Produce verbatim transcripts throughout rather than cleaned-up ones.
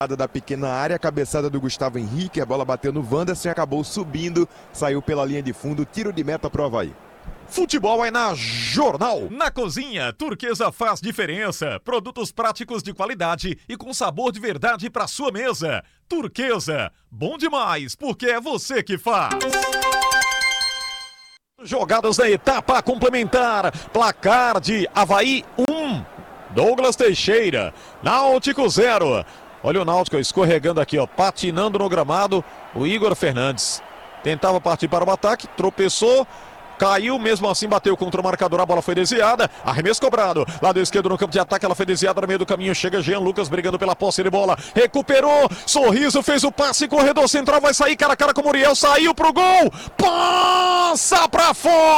Da pequena área, a cabeçada do Gustavo Henrique, a bola bateu no Wanderson e acabou subindo, saiu pela linha de fundo, tiro de meta pro Avaí. Futebol é na Jornal. Na cozinha, Turquesa faz diferença. Produtos práticos de qualidade e com sabor de verdade para sua mesa. Turquesa, bom demais, porque é você que faz. Jogadas da etapa complementar. Placar de Avaí um, Douglas Teixeira, Náutico zero. Olha o Náutico escorregando aqui, ó, patinando no gramado. O Igor Fernandes tentava partir para o ataque, tropeçou, caiu, mesmo assim bateu contra o marcador, a bola foi desviada, arremesso cobrado, lado esquerdo no campo de ataque, ela foi desviada no meio do caminho, chega Jean Lucas brigando pela posse de bola, recuperou, Sorriso fez o passe, corredor central, vai sair cara a cara com o Muriel, saiu pro gol, passa pra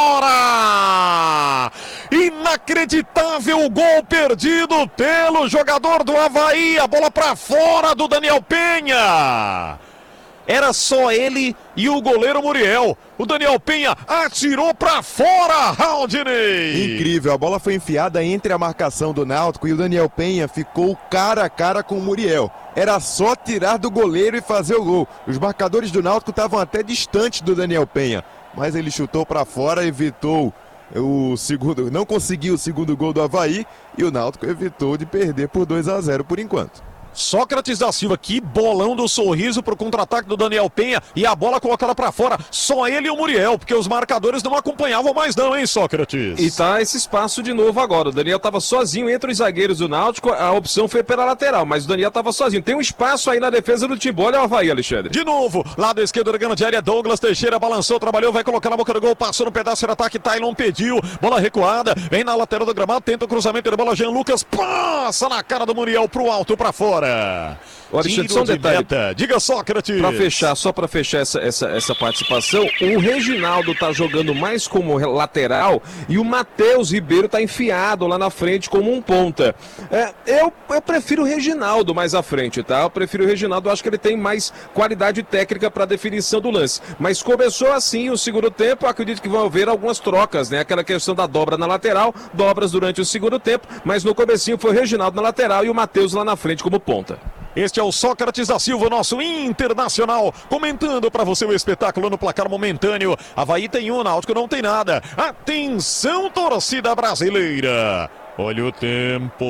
fora! Inacreditável gol perdido pelo jogador do Avaí, a bola pra fora do Daniel Penha! Era só ele e o goleiro Muriel. O Daniel Penha atirou pra fora, Raudinei. Incrível, a bola foi enfiada entre a marcação do Náutico e o Daniel Penha ficou cara a cara com o Muriel. Era só tirar do goleiro e fazer o gol. Os marcadores do Náutico estavam até distantes do Daniel Penha, mas ele chutou pra fora, evitou o segundo, não conseguiu o segundo gol do Avaí e o Náutico evitou de perder por dois a zero por enquanto. Sócrates da Silva, que bolão do Sorriso pro contra-ataque do Daniel Penha e a bola colocada pra fora, só ele e o Muriel, porque os marcadores não acompanhavam mais não, hein, Sócrates? E tá esse espaço de novo agora, o Daniel tava sozinho entre os zagueiros do Náutico, a opção foi pela lateral, mas o Daniel tava sozinho, tem um espaço aí na defesa do Timbó, olha o Avaí, Alexandre. De novo, lado esquerdo da grande área, Douglas Teixeira balançou, trabalhou, vai colocar na boca do gol, passou no pedaço de ataque, Tailon pediu, bola recuada, vem na lateral do gramado, tenta o cruzamento de bola, Jean Lucas, passa na cara do Muriel pro alto, pra fora. Olha, só um detalhe. Meta. Diga, Sócrates. Para fechar, só para fechar essa, essa, essa participação, o Reginaldo tá jogando mais como lateral e o Matheus Ribeiro tá enfiado lá na frente como um ponta. É, eu, eu prefiro o Reginaldo mais à frente, tá? Eu prefiro o Reginaldo, eu acho que ele tem mais qualidade técnica para definição do lance. Mas começou assim o segundo tempo, acredito que vão haver algumas trocas, né? Aquela questão da dobra na lateral, dobras durante o segundo tempo, mas no comecinho foi o Reginaldo na lateral e o Matheus lá na frente como ponta. Este é o Sócrates da Silva, nosso internacional, comentando para você o espetáculo no placar momentâneo. Avaí tem um, Náutico não tem nada. Atenção, torcida brasileira. Olha o tempo.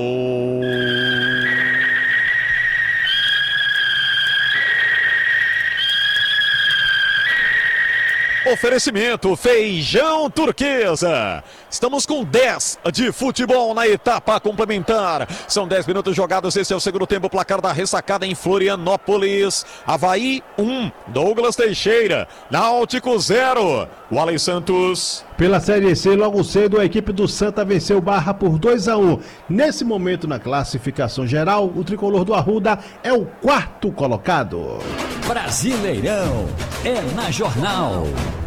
Oferecimento Feijão Turquesa. Estamos com dez de futebol na etapa complementar. São dez minutos jogados. Esse é o segundo tempo. Placar da ressacada em Florianópolis. Avaí um, Douglas Teixeira. Náutico zero. Wally Santos. Pela Série C, logo cedo, a equipe do Santa venceu Barra por dois a um. Nesse momento, na classificação geral, o tricolor do Arruda é o quarto colocado. Brasileirão é na Jornal.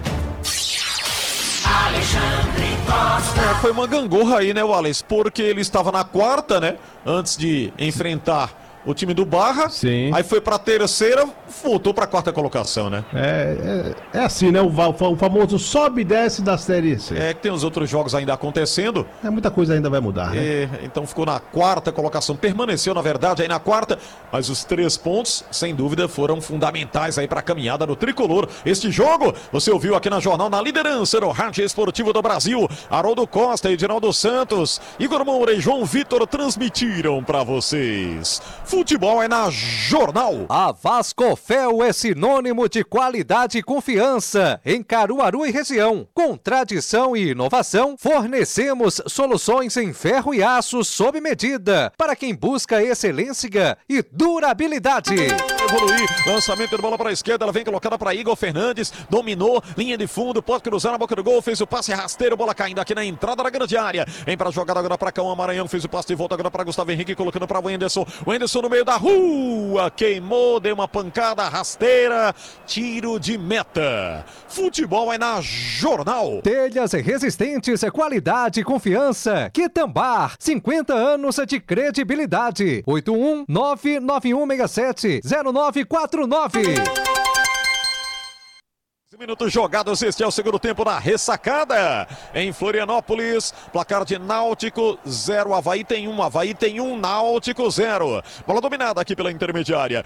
Alexandre Costa. É, foi uma gangorra aí, né, Wallace? Porque ele estava na quarta, né? Antes de enfrentar o time do Barra. Sim. Aí foi pra terceira, voltou pra quarta colocação, né? É, é, é assim, né? O, o famoso sobe e desce da Série C. É que tem os outros jogos ainda acontecendo. É, muita coisa ainda vai mudar, né? É, então ficou na quarta colocação. Permaneceu, na verdade, aí na quarta. Mas os três pontos, sem dúvida, foram fundamentais aí pra caminhada do tricolor. Este jogo, você ouviu aqui na Jornal, na liderança do Rádio Esportivo do Brasil. Haroldo Costa, Edinaldo Santos, Igor Moura e João Vitor transmitiram pra vocês. Futebol é na Jornal. A Vascofel é sinônimo de qualidade e confiança em Caruaru e região. Com tradição e inovação, fornecemos soluções em ferro e aço sob medida para quem busca excelência e durabilidade. Evoluir, lançamento de bola para a esquerda, ela vem colocada para Igor Fernandes, dominou, linha de fundo, pode cruzar na boca do gol, fez o passe rasteiro, bola caindo aqui na entrada da grande área. Vem para a jogada agora para Cauã Maranhão, fez o passe de volta agora para Gustavo Henrique, colocando para o Wenderson. O Wenderson no meio da rua, queimou, deu uma pancada rasteira, tiro de meta. Futebol é na Jornal. Telhas resistentes, qualidade e confiança. Quitambar, cinquenta anos de credibilidade. oito um nove nove um seis sete zero nove quatro nove. Minutos jogados, este é o segundo tempo na ressacada em Florianópolis, placar de Náutico zero, Avaí tem um, Avaí tem um, Náutico zero. Bola dominada aqui pela intermediária,